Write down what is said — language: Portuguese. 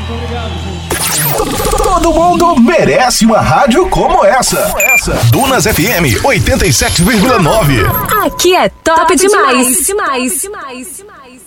Todo mundo merece uma rádio como essa. Dunas FM 87,9. Aqui é top demais.